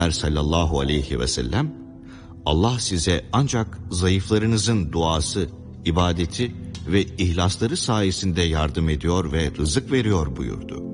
sallallahu aleyhi ve sellem, Allah size ancak zayıflarınızın duası, ibadeti ve ihlasları sayesinde yardım ediyor ve rızık veriyor buyurdu.